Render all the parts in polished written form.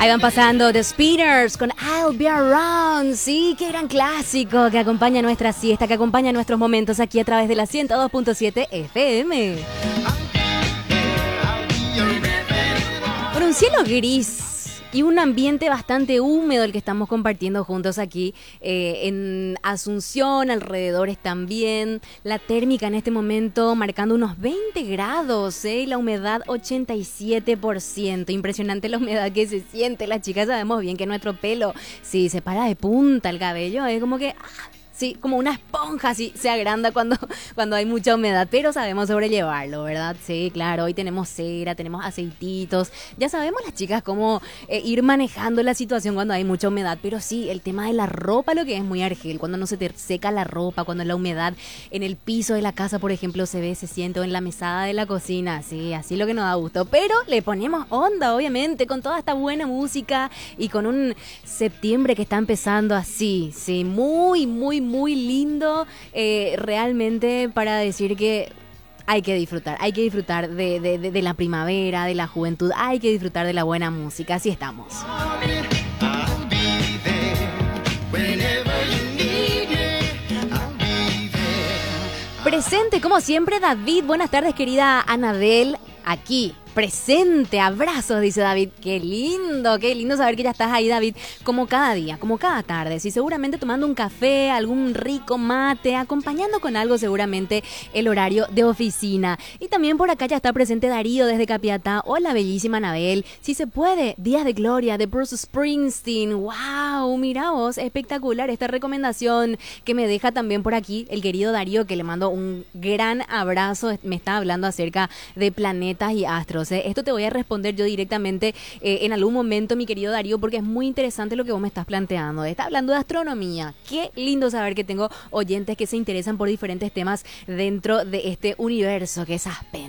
Ahí van pasando The Spinners con I'll Be Around. Sí, qué gran clásico que acompaña nuestra siesta, que acompaña nuestros momentos aquí a través de la 102.7 FM. Por un cielo gris y un ambiente bastante húmedo el que estamos compartiendo juntos aquí en Asunción, alrededores también. La térmica en este momento marcando unos 20 grados, y la humedad 87%. Impresionante la humedad que se siente. Las chicas sabemos bien que nuestro pelo, si se para de punta el cabello, es como que... Sí, como una esponja, así se agranda cuando hay mucha humedad, pero sabemos sobrellevarlo, ¿verdad? Sí, claro, hoy tenemos cera, tenemos aceititos, ya sabemos las chicas cómo ir manejando la situación cuando hay mucha humedad, pero sí, el tema de la ropa, lo que es muy argel, cuando no se te seca la ropa, cuando la humedad en el piso de la casa, por ejemplo, se siente, o en la mesada de la cocina, sí, así lo que nos da gusto, pero le ponemos onda, obviamente, con toda esta buena música y con un septiembre que está empezando así, sí, muy lindo, realmente para decir que hay que disfrutar de la primavera, de la juventud, hay que disfrutar de la buena música, así estamos. Presente, como siempre, David. Buenas tardes, querida Anabel, aquí. Presente, abrazos, dice David. Qué lindo saber que ya estás ahí, David, como cada día, como cada tarde. Sí, seguramente tomando un café, algún rico mate, acompañando con algo seguramente el horario de oficina. Y también por acá ya está presente Darío desde Capiatá. Hola, bellísima Anabel. Si se puede, Días de Gloria de Bruce Springsteen. ¡Wow! Mira vos, espectacular esta recomendación que me deja también por aquí el querido Darío, que le mando un gran abrazo. Me está hablando acerca de planetas y astros. Esto te voy a responder yo directamente en algún momento, mi querido Darío, porque es muy interesante lo que vos me estás planteando. Está hablando de astronomía. Qué lindo saber que tengo oyentes que se interesan por diferentes temas dentro de este universo que es Aspen.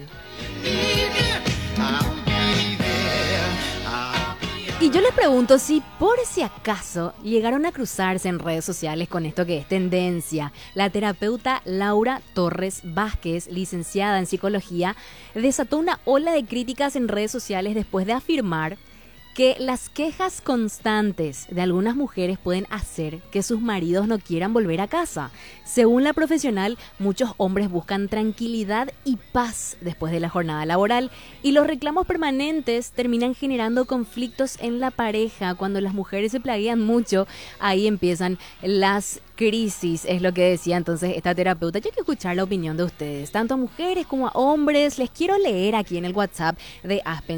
Y yo les pregunto si por si acaso llegaron a cruzarse en redes sociales con esto que es tendencia. La terapeuta Laura Torres Vázquez, licenciada en psicología, desató una ola de críticas en redes sociales después de afirmar que las quejas constantes de algunas mujeres pueden hacer que sus maridos no quieran volver a casa. Según la profesional, muchos hombres buscan tranquilidad y paz después de la jornada laboral y los reclamos permanentes terminan generando conflictos en la pareja. Cuando las mujeres se plaguean mucho, ahí empiezan las crisis, es lo que decía entonces esta terapeuta. Yo quiero escuchar la opinión de ustedes, tanto a mujeres como a hombres. Les quiero leer aquí en el WhatsApp de Aspen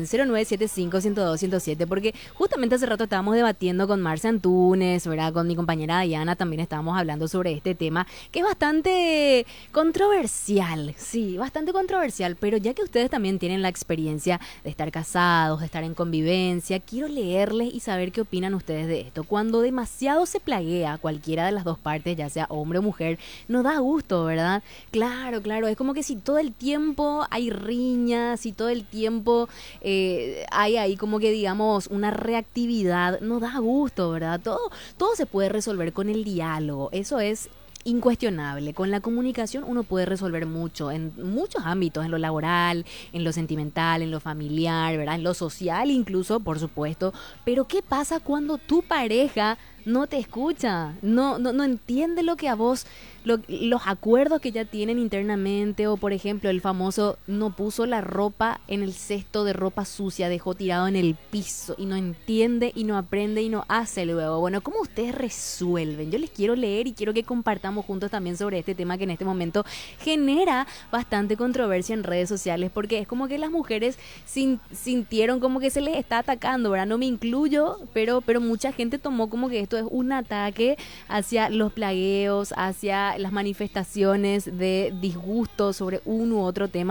0975-102-107, porque justamente hace rato estábamos debatiendo con Marcia Antunes, ¿verdad? Con mi compañera Diana también estábamos hablando sobre este tema, que es bastante controversial, sí, bastante controversial, pero ya que ustedes también tienen la experiencia de estar casados, de estar en convivencia, quiero leerles y saber qué opinan ustedes de esto. Cuando demasiado se plaguea a cualquiera de las dos partes, ya sea hombre o mujer, no da gusto, ¿verdad? Claro, es como que si todo el tiempo hay riñas, si todo el tiempo hay ahí como que digamos una reactividad, no da gusto, ¿verdad? Todo se puede resolver con el diálogo, eso es incuestionable. Con la comunicación uno puede resolver mucho, en muchos ámbitos, en lo laboral, en lo sentimental, en lo familiar, ¿verdad? En lo social incluso, por supuesto. Pero ¿qué pasa cuando tu pareja no te escucha? No entiende lo que a vos, los acuerdos que ya tienen internamente, o por ejemplo el famoso no puso la ropa en el cesto de ropa sucia, dejó tirado en el piso y no entiende y no aprende y no hace luego. Bueno, ¿cómo ustedes resuelven? Yo les quiero leer y quiero que compartamos juntos también sobre este tema que en este momento genera bastante controversia en redes sociales, porque es como que las mujeres sintieron como que se les está atacando, ¿verdad? No me incluyo, pero mucha gente tomó como que esto es un ataque hacia los plagueos, hacia las manifestaciones de disgusto sobre un u otro tema.